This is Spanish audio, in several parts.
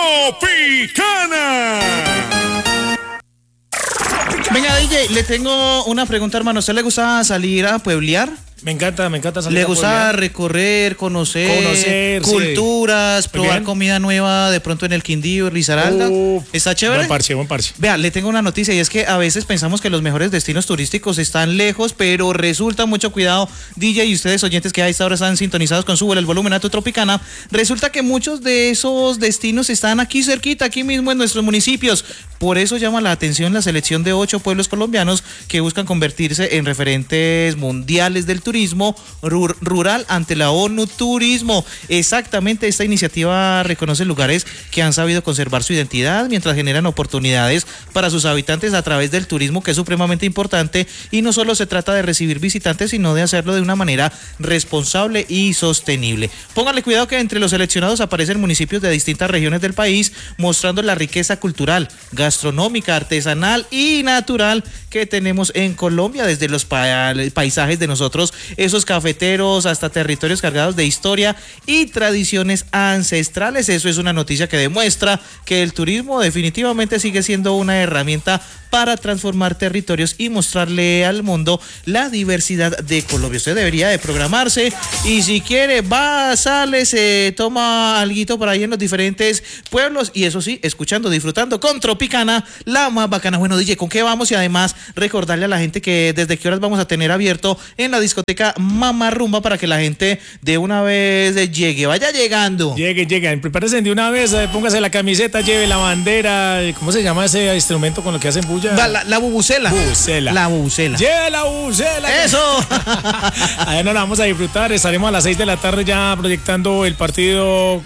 Tropicana. Venga, DJ, le tengo una pregunta, hermano. ¿A usted le gusta salir a pueblear? Me encanta salir. ¿Le gusta recorrer, conocer culturas, sí. probar comida nueva de pronto en el Quindío, Risaralda? ¿Está chévere? Buen parche. Vea, le tengo una noticia y es que a veces pensamos que los mejores destinos turísticos están lejos, pero resulta, mucho cuidado, DJ y ustedes oyentes que a esta hora están sintonizados con Súbele el volumen a tu Tropicana, resulta que muchos de esos destinos están aquí cerquita, aquí mismo en nuestros municipios. Por eso llama la atención la selección de 8 pueblos colombianos que buscan convertirse en referentes mundiales del turismo rural ante la ONU Turismo. Exactamente, esta iniciativa reconoce lugares que han sabido conservar su identidad mientras generan oportunidades para sus habitantes a través del turismo, que es supremamente importante, y no solo se trata de recibir visitantes, sino de hacerlo de una manera responsable y sostenible. Pónganle cuidado que entre los seleccionados aparecen municipios de distintas regiones del país, mostrando la riqueza cultural, gastronómica, artesanal y natural que tenemos en Colombia, desde los paisajes de nosotros, esos cafeteros, hasta territorios cargados de historia y tradiciones ancestrales. Eso es una noticia que demuestra que el turismo definitivamente sigue siendo una herramienta para transformar territorios y mostrarle al mundo la diversidad de Colombia. Usted debería de programarse y si quiere va, sale, se toma alguito por ahí en los diferentes pueblos y eso sí, escuchando, disfrutando con Tropicana, la más bacana. Bueno, DJ, ¿con qué vamos? Y además recordarle a la gente que desde qué horas vamos a tener abierto en la discoteca Mamá Rumba para que la gente de una vez llegue, vaya llegando. Lleguen, prepárense de una vez, póngase la camiseta, lleve la bandera, ¿cómo se llama ese instrumento con lo que hacen bulla? La bubucela. La bubucela. ¡Lleve la bubucela! ¡Eso! Allá nos la vamos a disfrutar. Estaremos a las 6 de la tarde ya proyectando el partido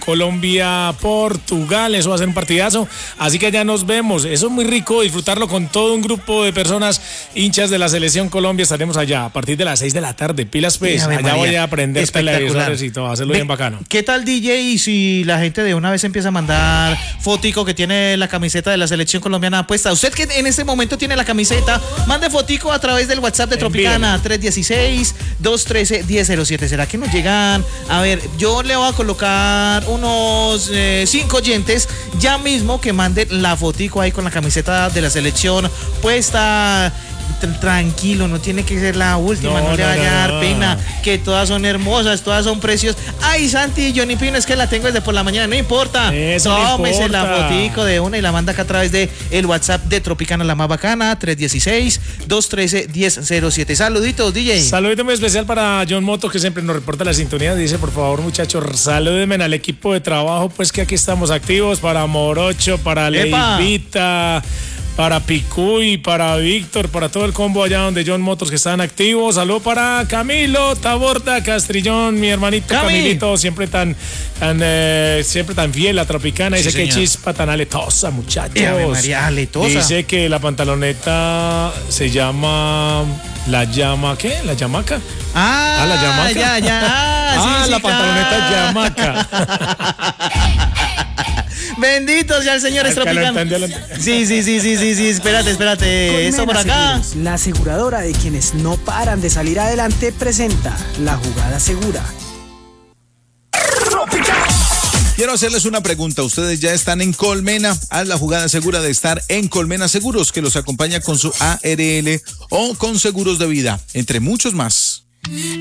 Colombia-Portugal. Eso va a ser un partidazo. Así que ya nos vemos. Eso es muy rico, disfrutarlo con todo un grupo de personas hinchas de la Selección Colombia. Estaremos allá a partir de las 6 de la tarde. Pilas, pues. Allá voy a aprender televisores y todo. Hacerlo bien bacano. ¿Qué tal, DJ? Y si la gente de una vez empieza a mandar fotico que tiene la camiseta de la Selección Colombiana puesta. Usted que en este momento tiene la camiseta, mande fotico a través del WhatsApp de Tropicana, 316-213-1007. ¿Será que nos llegan? A ver, yo le voy a colocar unos 5 oyentes ya mismo que manden la fotico ahí con la camiseta de la Selección puesta. Tranquilo, no tiene que ser la última, no le vaya a dar pena, que todas son hermosas, todas son preciosas. Ay, Santi, Johnny Pino, es que la tengo desde por la mañana, no importa. Tómese la fotico de una y la manda acá a través de el WhatsApp de Tropicana, la más bacana, 316-213-1007. Saluditos, DJ. Saludito muy especial para John Moto, que siempre nos reporta la sintonía. Dice, por favor, muchachos, salúdenme al equipo de trabajo, pues que aquí estamos activos, para Morocho, para Leivita, para Picuy, para Víctor, para todo el combo allá donde John Motors que están activos. Saludo para Camilo Taborda Castrillón, mi hermanito Camilito, siempre tan fiel a Tropicana. Dice que chispa tan aletosa, muchachos. María, aletosa. Dice que la pantaloneta se llama la llama, ¿qué? ¿La llamaca? La llamaca. Ya. La pantaloneta llamaca. Benditos ya el señor Tropicana. Sí, espérate. Eso por acá. Seguros, la aseguradora de quienes no paran de salir adelante, presenta La Jugada Segura. Quiero hacerles una pregunta. Ustedes ya están en Colmena. Haz la jugada segura de estar en Colmena Seguros, que los acompaña con su ARL o con seguros de vida, entre muchos más.